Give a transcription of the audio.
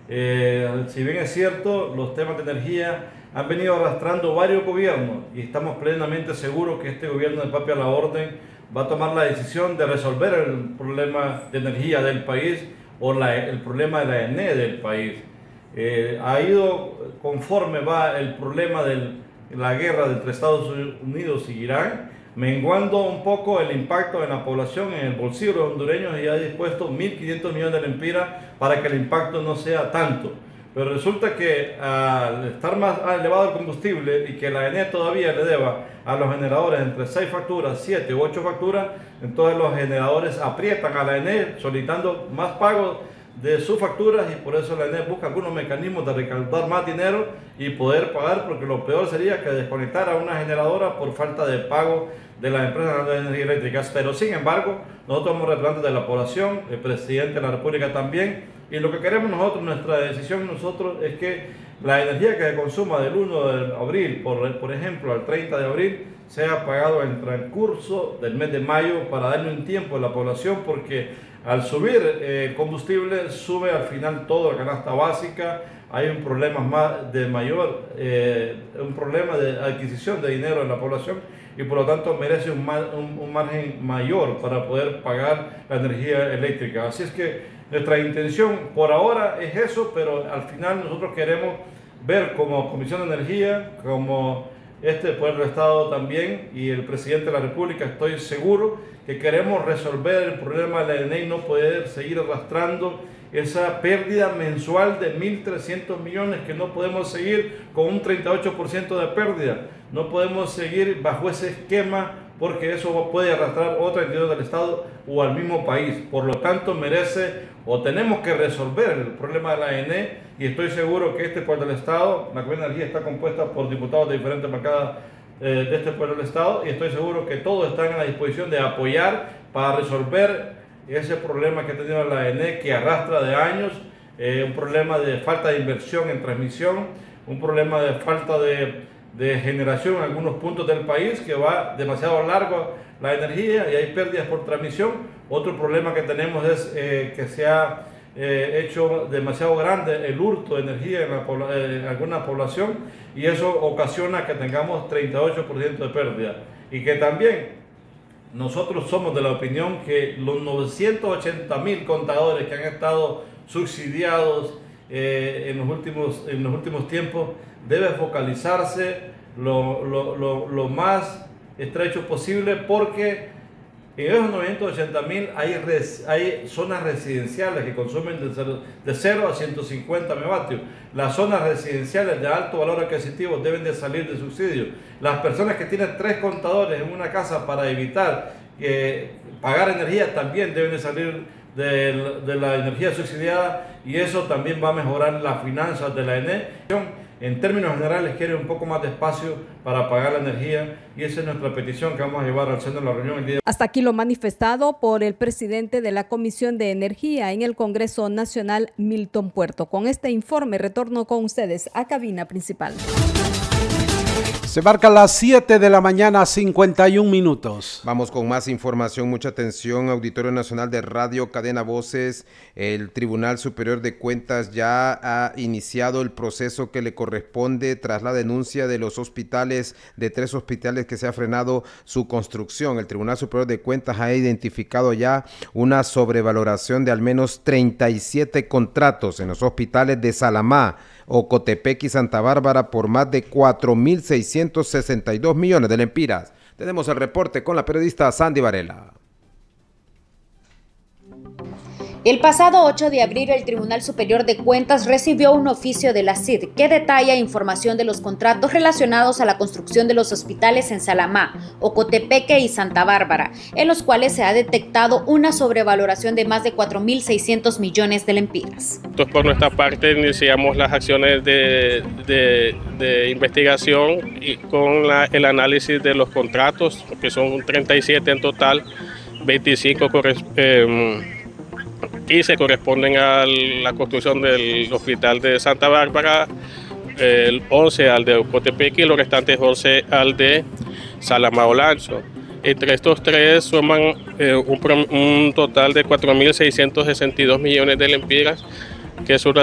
Si bien es cierto, los temas de energía han venido arrastrando varios gobiernos y estamos plenamente seguros que este gobierno de Papi a la Orden va a tomar la decisión de resolver el problema de energía del país o el problema de la ENE del país. Ha ido conforme va el problema de la guerra entre Estados Unidos y Irán, menguando un poco el impacto en la población, en el bolsillo de los hondureños, y ha dispuesto 1.500 millones de lempiras para que el impacto no sea tanto. Pero resulta que al estar más elevado el combustible y que la ENE todavía le deba a los generadores entre 6 facturas, 7 u 8 facturas, entonces los generadores aprietan a la ENE solicitando más pagos de sus facturas, y por eso la ENE busca algunos mecanismos de recaudar más dinero y poder pagar, porque lo peor sería que desconectar a una generadora por falta de pago de las empresas de energía eléctrica. Pero sin embargo, nosotros somos representantes de la población, el presidente de la República también, y lo que queremos nosotros, nuestra decisión nosotros, es que la energía que se consuma del 1 de abril, por ejemplo, al 30 de abril, sea pagado en el transcurso del mes de mayo para darle un tiempo a la población, porque al subir el combustible sube al final toda la canasta básica. Hay un problema un problema de adquisición de dinero en la población, y por lo tanto merece un margen mayor para poder pagar la energía eléctrica. Así es que nuestra intención por ahora es eso, pero al final nosotros queremos ver como Comisión de Energía, como pueblo del Estado también, y el presidente de la República, estoy seguro que queremos resolver el problema de la ENE y no poder seguir arrastrando esa pérdida mensual de 1.300 millones, que no podemos seguir con un 38% de pérdida. No podemos seguir bajo ese esquema, porque eso puede arrastrar otra entidad del Estado o al mismo país. Por lo tanto, tenemos que resolver el problema de la ENE, y estoy seguro que este pueblo del Estado, la Comisión de Energía está compuesta por diputados de diferentes bancadas de este pueblo del Estado, y estoy seguro que todos están a la disposición de apoyar para resolver ese problema que ha tenido la ENE, que arrastra de años, un problema de falta de inversión en transmisión, un problema de falta de generación en algunos puntos del país, que va demasiado largo la energía y hay pérdidas por transmisión. Otro problema que tenemos es que se ha hecho demasiado grande el hurto de energía en alguna población, y eso ocasiona que tengamos 38% de pérdida. Y que también nosotros somos de la opinión que los 980.000 contadores que han estado subsidiados en los últimos tiempos, debe focalizarse lo más estrecho posible, porque en esos 980.000 hay zonas residenciales que consumen de 0 a 150 megavatios. Las zonas residenciales de alto valor adquisitivo deben de salir de subsidio. Las personas que tienen 3 contadores en una casa para evitar pagar energía también deben de salir de la energía subsidiada, y eso también va a mejorar las finanzas de la ENE. En términos generales, quiere un poco más de espacio para pagar la energía, y esa es nuestra petición que vamos a llevar al seno de la reunión el día. Hasta aquí lo manifestado por el presidente de la Comisión de Energía en el Congreso Nacional, Milton Puerto. Con este informe retorno con ustedes a cabina principal. Se marcan las 7 de la mañana, 51 minutos. Vamos con más información. Mucha atención, Auditorio Nacional de Radio Cadena Voces. El Tribunal Superior de Cuentas ya ha iniciado el proceso que le corresponde tras la denuncia de los hospitales, de 3 hospitales que se ha frenado su construcción. El Tribunal Superior de Cuentas ha identificado ya una sobrevaloración de al menos 37 contratos en los hospitales de Salamá, Ocotepec y Santa Bárbara por más de 4.662 millones de lempiras. Tenemos el reporte con la periodista Sandy Varela. El pasado 8 de abril, el Tribunal Superior de Cuentas recibió un oficio de la CID que detalla información de los contratos relacionados a la construcción de los hospitales en Salamá, Ocotepeque y Santa Bárbara, en los cuales se ha detectado una sobrevaloración de más de 4.600 millones de lempiras. Entonces, por nuestra parte, iniciamos las acciones de investigación y con el análisis de los contratos, que son 37 en total, 25 se corresponden a la construcción del hospital de Santa Bárbara, el 11 al de Ocotepeque y los restantes 11 al de Salamá Olancho. Entre estos 3 suman un total de 4.662 millones de lempiras, que es una